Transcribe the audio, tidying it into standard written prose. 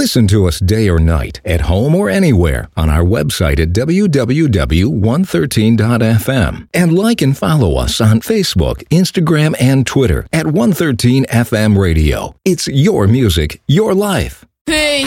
Listen to us day or night, at home or anywhere, on our website at www.113.fm. And like and follow us on Facebook, Instagram, and Twitter at 113FM Radio. It's your music, your life. Hey,